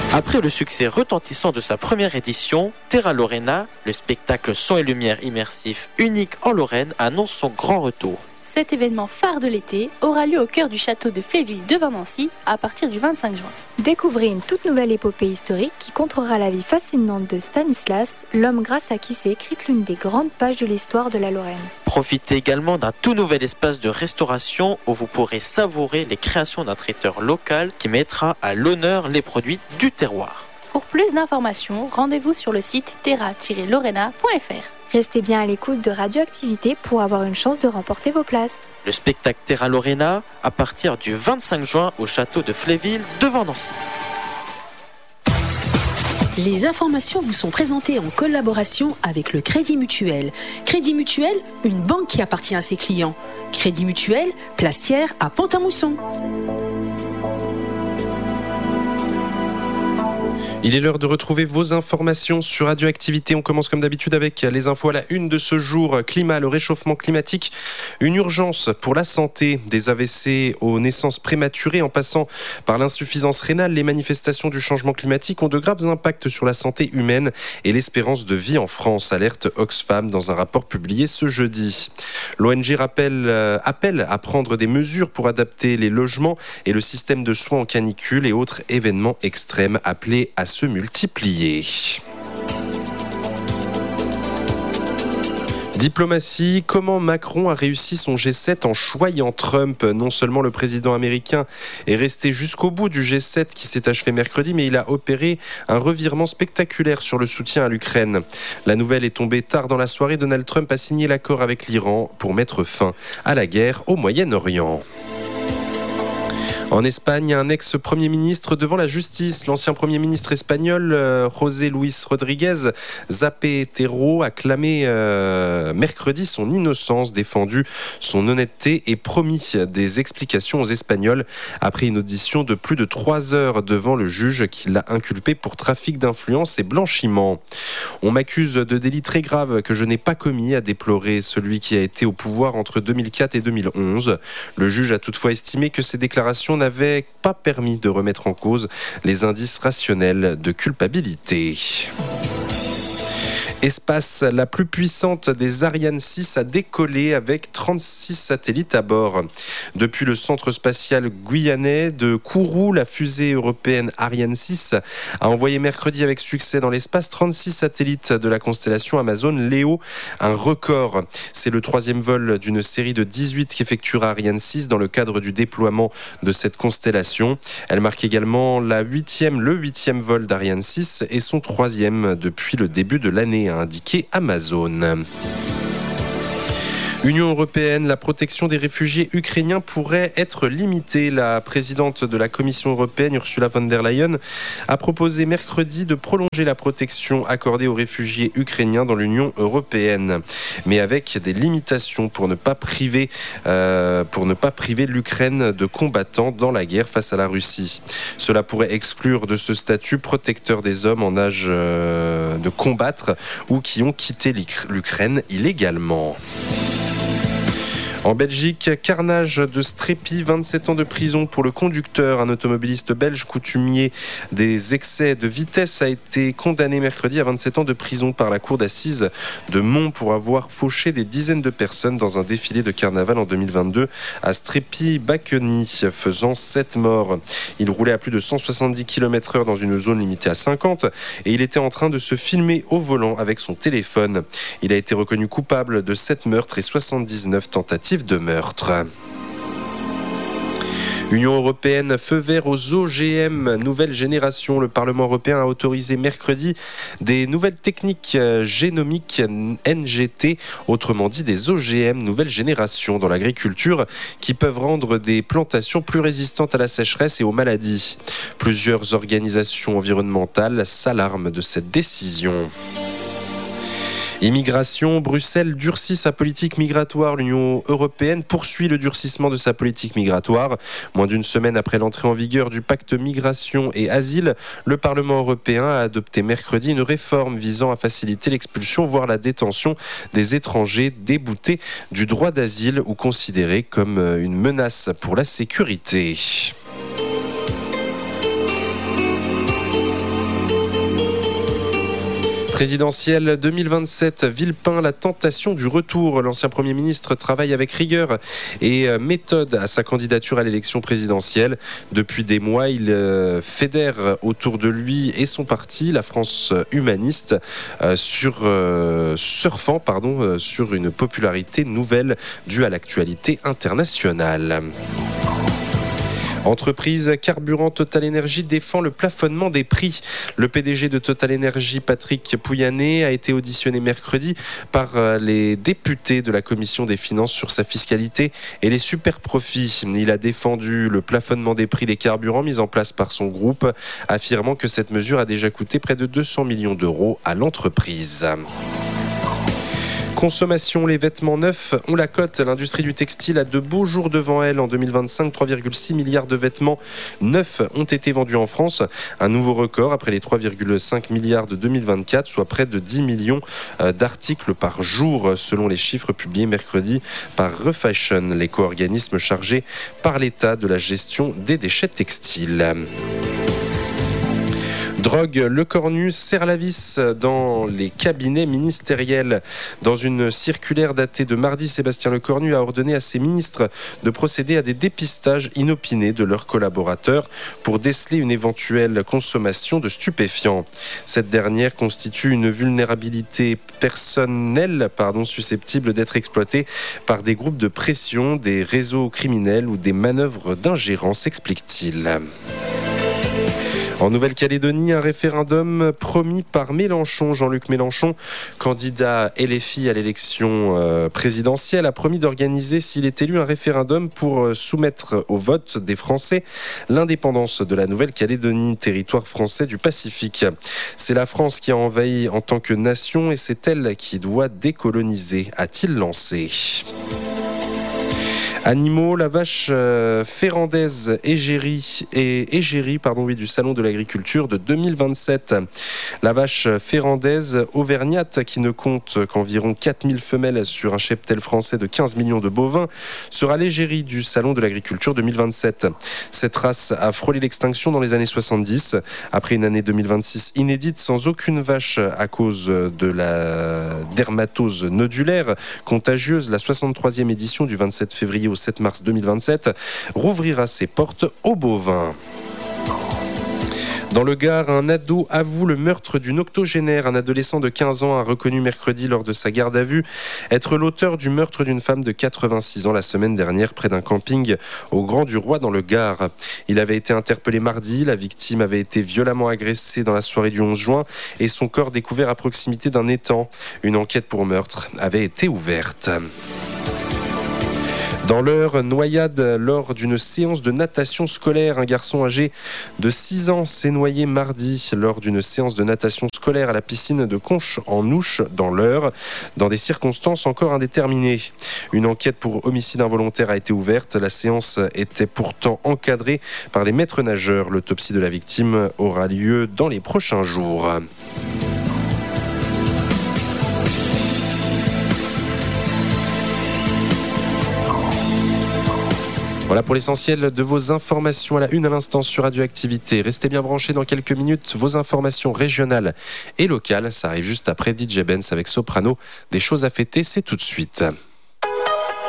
Après le succès retentissant de sa première édition, Terra Lorena, le spectacle son et lumière immersif unique en Lorraine, annonce son grand retour. Cet événement phare de l'été aura lieu au cœur du château de Fléville devant Nancy à partir du 25 juin. Découvrez une toute nouvelle épopée historique qui contrera la vie fascinante de Stanislas, l'homme grâce à qui s'est écrite l'une des grandes pages de l'histoire de la Lorraine. Profitez également d'un tout nouvel espace de restauration où vous pourrez savourer les créations d'un traiteur local qui mettra à l'honneur les produits du terroir. Pour plus d'informations, rendez-vous sur le site terra-lorena.fr. Restez bien à l'écoute de Radioactivité pour avoir une chance de remporter vos places. Le spectacle Terra Lorena à partir du 25 juin au château de Fléville devant Nancy. Les informations vous sont présentées en collaboration avec le Crédit Mutuel. Crédit Mutuel, une banque qui appartient à ses clients. Crédit Mutuel, Plastière à Pont-à-Mousson. Il est l'heure de retrouver vos informations sur Radioactivité. On commence comme d'habitude avec les infos à la une de ce jour. Climat, le réchauffement climatique, une urgence pour la santé. Des AVC aux naissances prématurées en passant par l'insuffisance rénale. Les manifestations du changement climatique ont de graves impacts sur la santé humaine et l'espérance de vie en France, alerte Oxfam dans un rapport publié ce jeudi. L'ONG appelle à prendre des mesures pour adapter les logements et le système de soins en canicule et autres événements extrêmes appelés à se multiplier. Diplomatie, comment Macron a réussi son G7 en choyant Trump. Non seulement le président américain est resté jusqu'au bout du G7 qui s'est achevé mercredi, mais il a opéré un revirement spectaculaire sur le soutien à l'Ukraine. La nouvelle est tombée tard dans la soirée. Donald Trump a signé l'accord avec l'Iran pour mettre fin à la guerre au Moyen-Orient. En Espagne, un ex-premier ministre devant la justice. L'ancien premier ministre espagnol, José Luis Rodríguez Zapatero, a clamé mercredi son innocence, défendu son honnêteté et promis des explications aux Espagnols après une audition de plus de 3 heures devant le juge qui l'a inculpé pour trafic d'influence et blanchiment. On m'accuse de délits très graves que je n'ai pas commis, a déploré celui qui a été au pouvoir entre 2004 et 2011. Le juge a toutefois estimé que ces déclarations n'avait pas permis de remettre en cause les indices rationnels de culpabilité. Espace, la plus puissante des Ariane 6 a décollé avec 36 satellites à bord. Depuis le centre spatial guyanais de Kourou, la fusée européenne Ariane 6 a envoyé mercredi avec succès dans l'espace 36 satellites de la constellation Amazon Léo, un record. C'est le 3e vol d'une série de 18 qu'effectuera Ariane 6 dans le cadre du déploiement de cette constellation. Elle marque également le 8e vol d'Ariane 6 et son 3e depuis le début de l'année, a indiqué Amazon. Union européenne, la protection des réfugiés ukrainiens pourrait être limitée. La présidente de la Commission européenne, Ursula von der Leyen, a proposé mercredi de prolonger la protection accordée aux réfugiés ukrainiens dans l'Union européenne, mais avec des limitations pour ne pas priver l'Ukraine de combattants dans la guerre face à la Russie. Cela pourrait exclure de ce statut protecteur des hommes en âge de combattre ou qui ont quitté l'Ukraine illégalement. En Belgique, carnage de Strépy, 27 ans de prison pour le conducteur. Un automobiliste belge coutumier des excès de vitesse a été condamné mercredi à 27 ans de prison par la cour d'assises de Mons pour avoir fauché des dizaines de personnes dans un défilé de carnaval en 2022 à Strépy-Bacqueny, faisant 7 morts. Il roulait à plus de 170 km/h dans une zone limitée à 50 et il était en train de se filmer au volant avec son téléphone. Il a été reconnu coupable de 7 meurtres et 79 tentatives de meurtre. Union européenne, feu vert aux OGM, nouvelle génération. Le Parlement européen a autorisé mercredi des nouvelles techniques génomiques NGT, autrement dit des OGM, nouvelle génération dans l'agriculture, qui peuvent rendre des plantations plus résistantes à la sécheresse et aux maladies. Plusieurs organisations environnementales s'alarment de cette décision. Immigration, Bruxelles durcit sa politique migratoire. L'Union européenne poursuit le durcissement de sa politique migratoire. Moins d'une semaine après l'entrée en vigueur du pacte migration et asile, le Parlement européen a adopté mercredi une réforme visant à faciliter l'expulsion, voire la détention des étrangers déboutés du droit d'asile ou considérés comme une menace pour la sécurité. Présidentielle 2027, Villepin, la tentation du retour. L'ancien Premier ministre travaille avec rigueur et méthode à sa candidature à l'élection présidentielle. Depuis des mois, il fédère autour de lui et son parti, la France humaniste, surfant sur une popularité nouvelle due à l'actualité internationale. Entreprise carburant, Total Energy défend le plafonnement des prix. Le PDG de Total Energy, Patrick Pouyanné, a été auditionné mercredi par les députés de la Commission des finances sur sa fiscalité et les super profits. Il a défendu le plafonnement des prix des carburants mis en place par son groupe, affirmant que cette mesure a déjà coûté près de 200 millions d'euros à l'entreprise. Consommation, les vêtements neufs ont la cote. L'industrie du textile a de beaux jours devant elle. En 2025, 3,6 milliards de vêtements neufs ont été vendus en France. Un nouveau record après les 3,5 milliards de 2024, soit près de 10 millions d'articles par jour, selon les chiffres publiés mercredi par Refashion, l'éco-organisme chargé par l'État de la gestion des déchets textiles. Drogue, Le Cornu serre la vis dans les cabinets ministériels. Dans une circulaire datée de mardi, Sébastien Lecornu a ordonné à ses ministres de procéder à des dépistages inopinés de leurs collaborateurs pour déceler une éventuelle consommation de stupéfiants. Cette dernière constitue une vulnérabilité personnelle susceptible d'être exploitée par des groupes de pression, des réseaux criminels ou des manœuvres d'ingérence, explique-t-il. En Nouvelle-Calédonie, un référendum promis par Mélenchon. Jean-Luc Mélenchon, candidat LFI à l'élection présidentielle, a promis d'organiser, s'il est élu, un référendum pour soumettre au vote des Français l'indépendance de la Nouvelle-Calédonie, territoire français du Pacifique. C'est la France qui a envahi en tant que nation et c'est elle qui doit décoloniser, a-t-il lancé. Animaux, la vache férandaise égérie du Salon de l'Agriculture de 2027. La vache férandaise auvergnate, qui ne compte qu'environ 4000 femelles sur un cheptel français de 15 millions de bovins, sera l'égérie du Salon de l'Agriculture 2027. Cette race a frôlé l'extinction dans les années 70, après une année 2026 inédite sans aucune vache à cause de la dermatose nodulaire contagieuse. La 63e édition du 27 février au 7 mars 2027 rouvrira ses portes aux bovins. Dans le Gard, un ado avoue le meurtre d'une octogénaire. Un adolescent de 15 ans a reconnu mercredi lors de sa garde à vue être l'auteur du meurtre d'une femme de 86 ans la semaine dernière près d'un camping au Grand du Roi dans le Gard. Il avait été interpellé mardi. La victime avait été violemment agressée dans la soirée du 11 juin et son corps découvert à proximité d'un étang. Une enquête pour meurtre avait été ouverte. Dans l'Eure, noyade lors d'une séance de natation scolaire. Un garçon âgé de 6 ans s'est noyé mardi lors d'une séance de natation scolaire à la piscine de Conches-en-Ouche dans l'Eure, dans des circonstances encore indéterminées. Une enquête pour homicide involontaire a été ouverte. La séance était pourtant encadrée par des maîtres nageurs. L'autopsie de la victime aura lieu dans les prochains jours. Voilà pour l'essentiel de vos informations à la une à l'instant sur Radioactivité. Restez bien branchés dans quelques minutes. Vos informations régionales et locales, ça arrive juste après DJ Benz avec Soprano. Des choses à fêter, c'est tout de suite.